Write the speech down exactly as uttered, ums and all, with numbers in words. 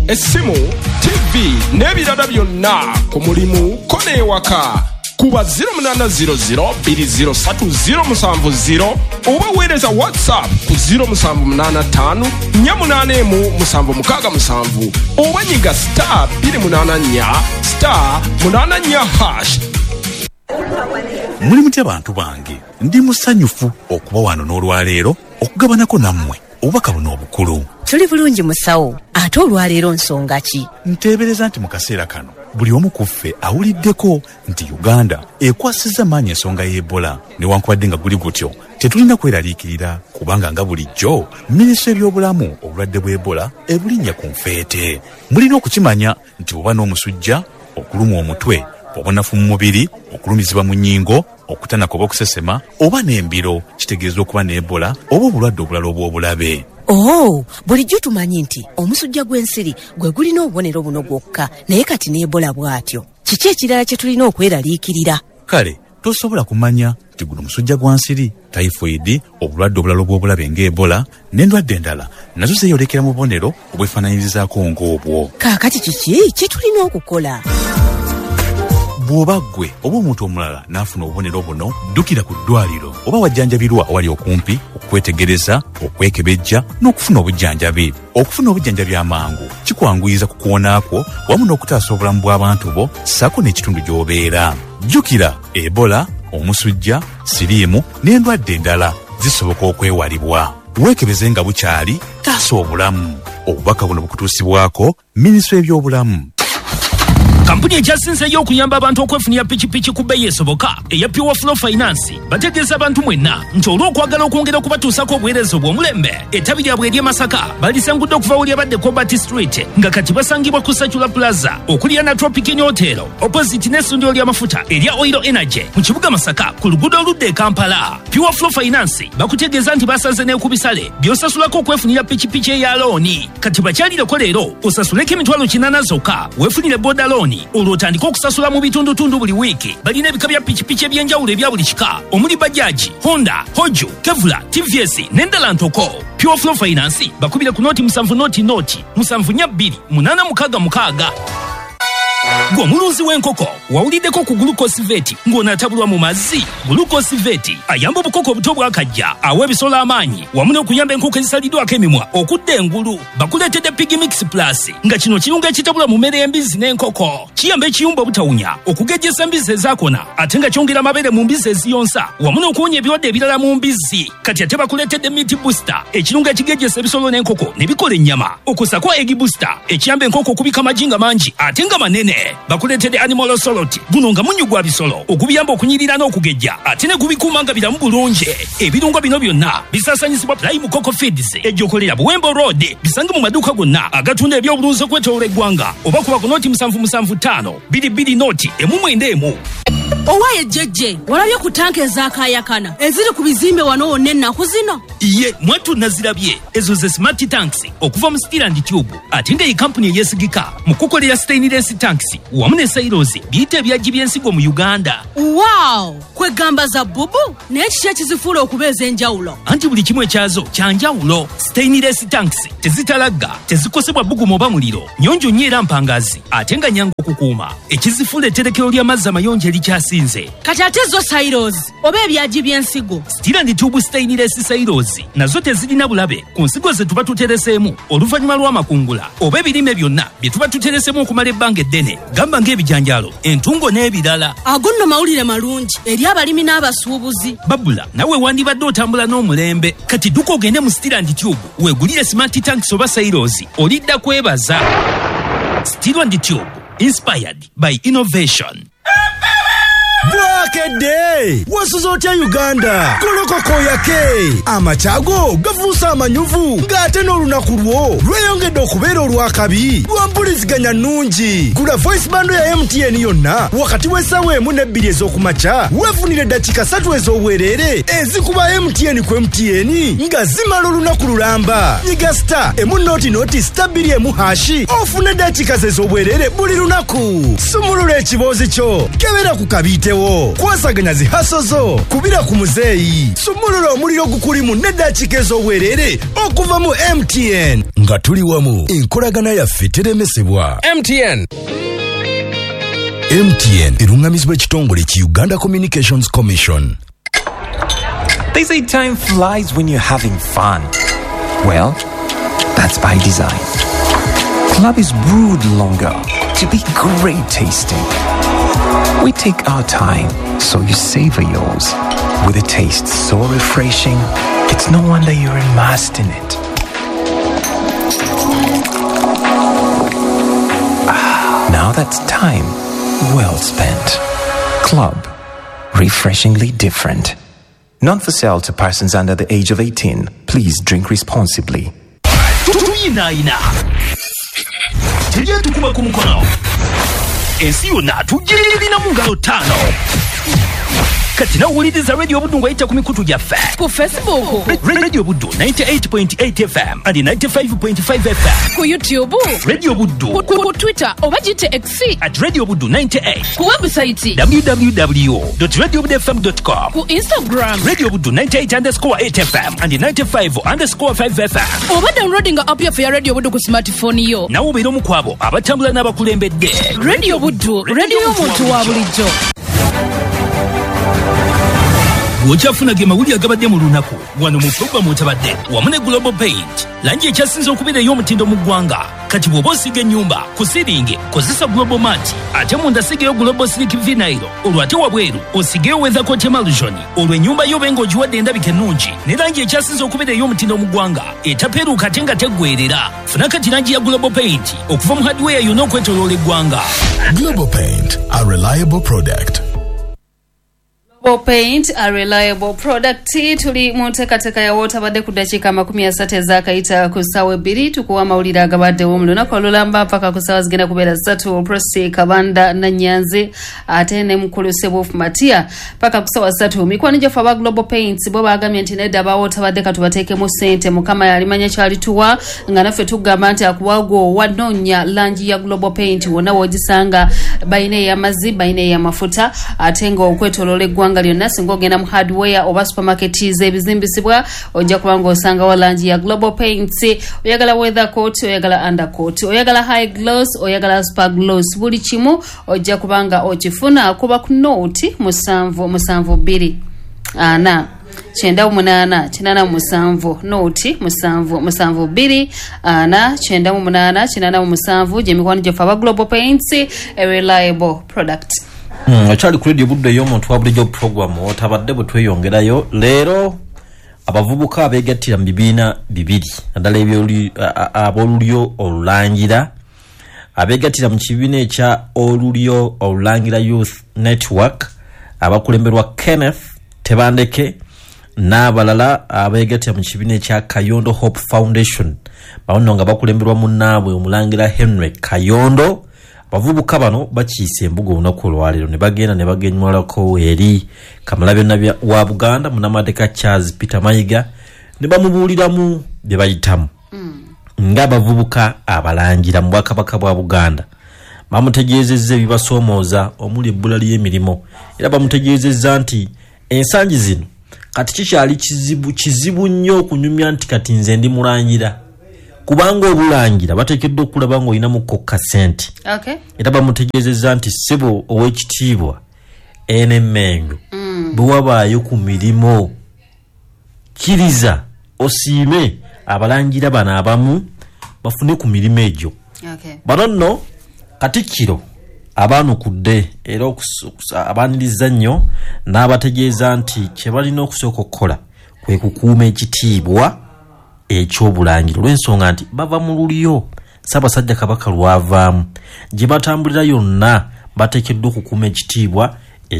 essimu, tivi n'ebirala byonna ku mulimu ko n'ewaka. Kuba zero munana zero zero bbiri zero ssatu zero musanvu zero oba weereza WhatsApp ku zero musanvu munana ttaano nnya munaana emu musanvu mukaaga musanvu oba nyiga star bbiri munaana nnya star munaana nnya hash. Muli mutya bantu bange, ndi musanyufu okuba wano n'olwaleero okugabanako nammwe obubaka buno obukulu. Tuli bulungi musawo, ate olwaleero nsonga ki? Nteebereza nti mu kaseera kano buli omu ku ffe awuliddeko nti Uganda ekwasizza maanyi ensonga y'Ebola, newankubadde nga guli gutyo tetulina kweraliikirira kubanga nga bulijjo minisitule y'ebyobulamu obulwadde bw'Ebola ebulinnya ku nfeete. Mulina okukimanya nti oba n'omusujja, okulumwa omutwe, obunafu mu mubiri, okulumizibwa mu nnyingo, okutanaka oba okusesema oba n'embiro kitegeeza okuba n'Ebola oba obulwadde obulala obw'obulabe. Oh, bulijjo tumanyi nti omusujja gw'ensiri gwe gulina obubonero buno gwokka, naye kati n'Ebola bw'atyo. Kiki ekirala kye tulina okweraliikirira? Kale tosobola kumanya nti guno musujja gwa nsiri, typhoid, obulwadde obulala obw'obulabe ng'Ebola n'endwadde endala nazo zeeyolekera mu bubonero obwefaananyirizaako ng'obwo. Kaakati kiki kye tulina okukola? Bw'oba ggwe oba omuntu omulala n'afuna obubonero buno, ddukira ku ddwaliro oba wajjanjabirwa awali okumpi okwetegereza, okwekebejja n'okufuna obujjanjabi. Okufuna obujjanjabi amangu kikwanguyiza ku kuwonaakwo wamu n'okutaasa obulamu bw'abantu bo ssaako n'ekitundu gy'obeera. Jjukira, Ebola, omusujja, siriimu n'endwadde endala zisoboka okwewalibwa. Weekebeze nga bukyali, taasa obulamu. Obubaka buno bukutuusibwako Minisitule y'ebyobulamu. Kampuni ekyasinzeeyo okuyamba abantu okwefunira pikipiki ku bbeeyi esoboka eya Pure Flow Finance bategeeza abantu mwenna nti olw'okwagala okwongera okubatuusako obuweereza obw'omulembe, ettabi lyabwe ery'e Masaka balisangudde okuva wali abadde Cobalt Street nga kati basangibwa ku Sachula Plaza okulya na Tropic Hotel opposite n'essundiro ly'amafuta erya Oil Energy mu kibuga Masaka ku luguudo oludda e Kampala. Pure Flow Finance bakutegeeza nti basaze n'ekubisale by'osasulako okwefunira pikipiki eya looni. Kati bakyalireko leero osasuleko emitwalo kinaana zokka weefunire boda looni olwo otandika okusasula mu bitundutundu buli wiiki. Balina ebika bya pikipiki ebyenjawulo ebya buli kika omuli Bajaaji, Honda, Hoju, Kevlar, T V S n'endala ntoko. Pure Flow Finance bakubira ku nooti musanvu nooti nooti musanvu nnya bbiri munaana mukaaga mukaaga. Gwe omulunzi w'enkoko wawuliddeko ku Glucose Vet ng'onaatabulwa mu mazzi? Glucose Vet ayamba obukoko obuto bwakajja, awa ebisolo amaanyi wamu n'okuyamba enkoko ezisaliddwako emimwa okudda engulu. Bakuleetedde Pig Mix Plus nga kino kirungo ekitabula mu mmere y'embizi n'enkoko. Kiyamba ekiyumba obutawunya, okugejjesa embizi ezaakona ate nga kyongera amabeere mu mbizi eziyonsa wamu n'okuwonya ebirwadde ebirala mu mbizi. Kati ate bakuleetedde Meat Booster, ekirungo ekigejjesa ebisolo n'enkoko ne bikola ennyama. Okusako Egg Booster ekiyamba enkoko okubika amagi nga mangi ate nga manene. Bakuleetedde Animal Solot, guno nga munyu gwa bisolo ogubiyamba okunyirira n'okugejja ate ne gubikuuma nga biramu bulungi. Ebirungo bino byonna bisaasanyizibwa Prime Coco Feeds ejjokolera Buwembo Road. Bisange mu maduuka gonna agatunda ebyobulunzi okwetooloola eggwanga oba kuba ku nooti musanvu musanvu ttaano bbiri bbiri nooti emu mwenda emu. Owaye jjejje walabye ku tanka ezaakaayakana eziri ku bizimbe wano wonna ennaku zino? Ye mwattu nazirabye ezo ze smart tanks okuva mu Steel and Tube ate nga ye kampuni eyeesigika mu kukolera stainless tanks wamu ne silos biyita ebyaggi by'ensigo mu Uganda. Wow, kwegamba za bubu naye kiki ekizifuula okuba ez'enjawulo? Anti buli kimu ekyazo kya njawulo. Stainless tanks tezitalagga, tezikosebwa bbugumu oba muliro, nnyonjo nnyo era mpangaazi ate nga nnyangu okukuuma. Ekizifuula etterekero ly'amazzi amayonjo erikyasinze. Kati ate zo silos oba ebyaggi by'ensigo? Steel and Tube stainless silos nazo tezirina bulabe ku nsigo ze tuba tutereseemu oluvannyuma lw'amakungula oba ebirime byonna bye tuba tuteresemu okumala ebbanga eddene, gamba ng'ebijanjaalo, entungo n'ebirala. Ago nno mawulire malungi eri abalimi n'abasuubuzi. Babula, nawe wandibadde otambula n'omulembe. Kati dduka ogende mu Steel and Tube weegulire smart tanks oba silos, olidda kwebaza. Steel and Tube, inspired by innovation. Bwakedde wasuzotya Uganda kolokoko yake amachago gavuusa amanyuvu ng'ate n'olunaku lwo lweyongedde okubeera olwakabi lwampuliziganya nnungi. Gula voice bando ya M T N yonna wakati w'essaawa emu n'ebbiri ez'okumakya weefunire eddakiika ssatu ez'obwereere ezikuba M T N ku M T N nga zimala olunaku lulamba. Nyiga star emu nooti nooti star bbiri emu hashi ofune eddakiika ze ez'obwereere buli lunaku. Sumulula ekiboozi kyo kebera ku kabiitewo kwasaganya zihaso zo kubira ku muzeeyi sumulula omuliro gukulimu n'eddakiika ez'obwerere okuva mu M T N nga tuli wamu enkolagana yaffe teremesebwa. M T N M T N erungamizibwa ekitongole ki Uganda Communications Commission. They say time flies when you're having fun. Well, that's by design. Club is brewed longer to be great tasting. We take our time, so you savor yours. With a taste so refreshing, it's no wonder you're immersed in it. Ah, now that's time well spent. Club, refreshingly different. Not for sale to persons under the age of eighteen. Please drink responsibly. Tuyinaina tujja tukuba ku mukono ensi yonna tugirina mu ngalo ttaano kati nawuliriza radio buddu ng'ayita ku mikutu gyaffe ku Facebook, radio buddu ninety-eight point eight F M and ninety-five point five F M, ku YouTube, radio buddu ku, ku Twitter oba gite X, at radio buddu ninety-eight, ku website w w w dot radio buddu f m dot com, ku Instagram radio buddu ninety-eight underscore eight F M and ninety-five underscore five F M. oba downloading app yaffe ya radio buddu ku smartphone yo. nawe obeera omu ku abo abatambula n'abakulembedde. Radio buddu, radio y'omuntu wa bulijjo. Bw'okyafuna ge mawulire agabadde mu lunaku wano mu Proba Mutabadde wamu ne Global Paint, langi ekyasinze okubeera ey'omutindo mu ggwanga. Kati bw'oba osiga ennyumba ku siringi kozesa Global Mat, ate munda sigeyo Global Silk Vinyl, olwo ate wabweru osigeyo Weather Coat Emulsion, olwo ennyumba yo benga ogiwadde endabika ennungi ne langi ekyasinze okubeera ey'omutindo mu ggwanga etapeeruuka ate nga teggwerera. Funa kati langi ya Global Paint okuva mu hardware yonna okwetooloola eggwanga. Global Paint, a reliable product. Global Paint, a reliable product. Tuli mu nteekateeka ya wootabadde ku ddakiika makumi asatu ezaakayita ku ssaawa ebbiri tukuwa amawulire agabaddewo mu lunaku olulamba mpaka ku ssaawa zigenda kubeera ssatu. Prosi Kabanda Nanyanze ate ne Mukulu Sebufu Matia mpaka ku ssaawa ssatu. Mikwano gyaffe aba Global Paints bo baagambye nti nedda aba wootabadde katubateekemu ssente. Mukama yalimanya kyalituwa nga naffe tugamba nti akuwaagwo wanoonya langi ya Global Paint wonna woogisanga bayina ey'amazzi bayina ey'amafuta ate nga okwetooloola eggwanga lyonna singa ogenda mu hardware oba supermarket z'ebizimbisibwa ojja kubanga osangawo langi ya Global Paints. Oyagala weather coat, oyagala undercoat, oyagala high gloss, oyagala super gloss, buli kimu ojja kubanga okifuna kuba ku note musanvu musanvu bbiri ana kyenda mu munaana kinaana mu musanvu note musanvu musanvu bbiri ana kyenda mu munaana kinaana mu musanvu gy'emikwano gyaffe aba Global Paints, a reliable product. Mm, achali ku radio budde y'omuntu wa bulijjo program otabadde bwe tweyongerayo leero abavubuka abeegattira mu bibiina bibiri naddala ab'olulyo olulangira abeegattira mu kibiina ekya olulyo olulangira Youth Network abakulemberwa Kenneth Tebandeke n'abalala abeegattira mu kibiina ekya Kayondo Hope Foundation bawonno nga bakulemberwa munnaabwe omulangira Henry Kayondo. Bavubuka bano bakiise embuga olunaku olwaleero ne bagenda ne bagenywalako eri Kamalabyonna wa Buganda Munamadeka Charles Peter Mayiga ne bamubuuliramu bye bayitamu mm. nga bavubuka abalangira mu Bwakabaka bwa Buganda. Bamutegeezezza ebibasoomooza omuli ebbula ly'emirimu era bamutegeezezza nti ensangi zino kati kikyali kizibu kizibu nnyo okunyumya nti kati nze ndi mulangira kubanga obulangira bateekeddwa okulaba nga olinamu kokka sente. Okay. Era bamutegeezezza nti ssebo ow'ekitiibwa Ene Mengo mm. bwe wabaayo ku mirimu kkiriza osiime abalangira bano abamu bafune ku mirimu egyo. Okay. Bano nno Katikkiro abaanukudde era abaaniriza nnyo n'abategeeza nti kye balina okusooka okukola kwe kukuuma ekitiibwa eky'obulangiro olw'ensonga nti bava mu lulyo Ssaabasajja Kabaka lwavaamu gye batambulira yonna bateekeddwa okukuuma ekitiibwa